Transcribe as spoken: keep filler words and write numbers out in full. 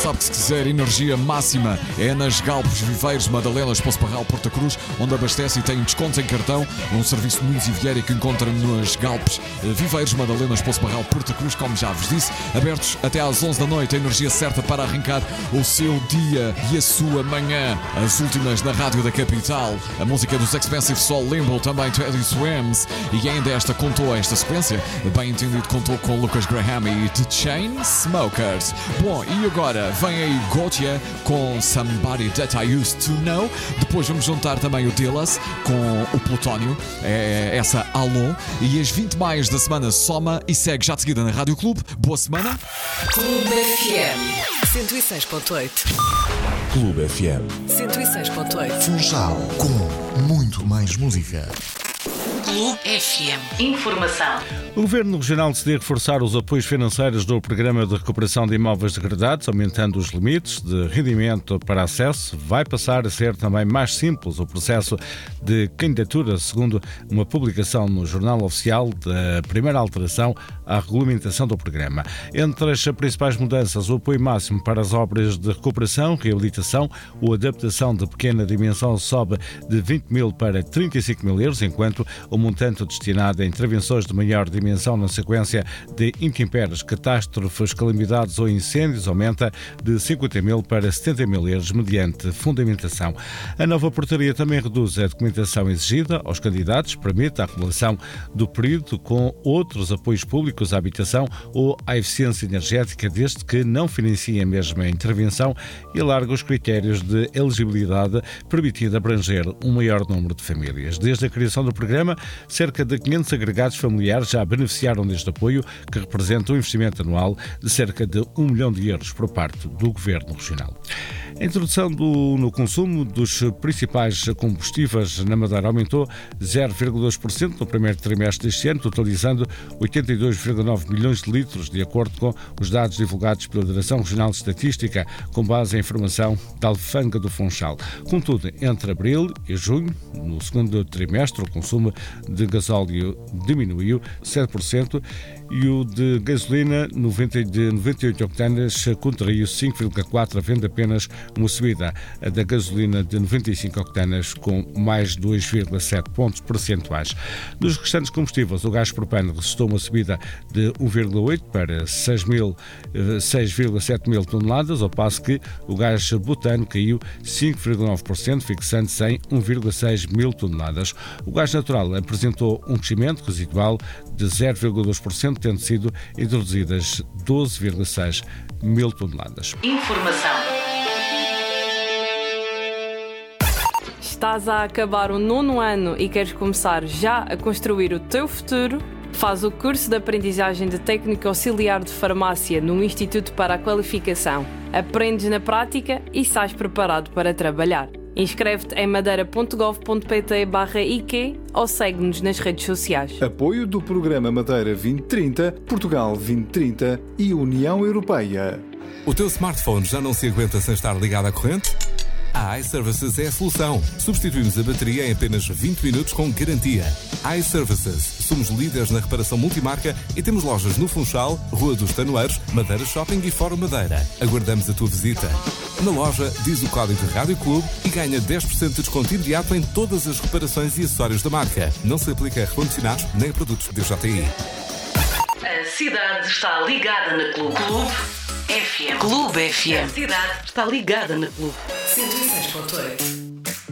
sabe que se quiser energia máxima é nas Galpes Viveiros Madalenas Poço Barral Porta Cruz, onde abastece e tem descontos em cartão. Um serviço Muniz e Vieira que encontra nas Galpes Viveiros Madalenas Poço Barral Porta Cruz, como já vos disse, abertos até às onze da noite. A energia certa para arrancar o seu dia e a sua manhã. As últimas na rádio da capital. A música dos Expensive Soul Limbo, também Teddy Swims, e ainda esta contou esta sequência, bem entendido, contou com Lucas Graham e The Chainsmokers. Bom, e agora vem aí Gotye com Somebody That I Used To Know. Depois vamos juntar também o Dillas com o Plutónio, é essa Alô, e as vinte mais da semana soma e segue já de seguida na Rádio Clube. Boa semana. Clube F M cento e seis ponto oito. Clube F M cento e seis ponto oito. Funchal, com muito mais música. Clube F M. Informação. O Governo Regional decidiu reforçar os apoios financeiros do Programa de Recuperação de Imóveis Degradados, aumentando os limites de rendimento para acesso. Vai passar a ser também mais simples o processo de candidatura, segundo uma publicação no Jornal Oficial da primeira alteração à regulamentação do programa. Entre as principais mudanças, o apoio máximo para as obras de recuperação, reabilitação ou adaptação de pequena dimensão sobe de vinte mil para trinta e cinco mil euros, enquanto o montante destinado a intervenções de maior dimensão na sequência de intempéries, catástrofes, calamidades ou incêndios aumenta de cinquenta mil para setenta mil euros mediante fundamentação. A nova portaria também reduz a documentação exigida aos candidatos, permite a relação do período com outros apoios públicos à habitação ou à eficiência energética, desde que não financiem a mesma intervenção, e alarga os critérios de elegibilidade, permitindo abranger um maior número de famílias. Desde a criação do programa, cerca de quinhentos agregados familiares já beneficiaram deste apoio, que representa um investimento anual de cerca de um milhão de euros por parte do Governo Regional. A introdução do, no consumo dos principais combustíveis na Madeira aumentou zero vírgula dois por cento no primeiro trimestre deste ano, totalizando oitenta e dois vírgula nove milhões de litros, de acordo com os dados divulgados pela Direção Regional de Estatística, com base em informação da Alfândega do Funchal. Contudo, entre abril e junho, no segundo trimestre, o consumo de gasóleo diminuiu sete por cento e o de gasolina noventa, de noventa e oito octanas contraiu cinco vírgula quatro por cento, havendo apenas uma subida da gasolina de noventa e cinco octanas com mais dois vírgula sete pontos percentuais. Dos restantes combustíveis, o gás propano registrou uma subida de um vírgula oito para seis vírgula sete mil toneladas, ao passo que o gás butano caiu cinco vírgula nove por cento, fixando-se em um vírgula seis mil toneladas. O gás natural apresentou um crescimento residual de zero vírgula dois por cento, tendo sido introduzidas doze vírgula seis mil toneladas. Informação. Estás a acabar o nono ano e queres começar já a construir o teu futuro? Faz o curso de aprendizagem de técnico auxiliar de farmácia no Instituto para a Qualificação. Aprendes na prática e sais preparado para trabalhar. Inscreve-te em madeira ponto gov ponto pt barra I Q ou segue-nos nas redes sociais. Apoio do Programa Madeira vinte trinta, Portugal vinte trinta e União Europeia. O teu smartphone já não se aguenta sem estar ligado à corrente? A iServices é a solução. Substituímos a bateria em apenas vinte minutos com garantia. iServices. Somos líderes na reparação multimarca e temos lojas no Funchal, Rua dos Tanoeiros, Madeira Shopping e Fórum Madeira. Aguardamos a tua visita. Na loja, diz o código de Rádio Clube e ganha dez por cento de desconto imediato em todas as reparações e acessórios da marca. Não se aplica a recondicionados nem a produtos D J I. A cidade está ligada na Clube. Clube F M. Clube F M. A cidade está ligada na Clube. cento e seis ponto oito.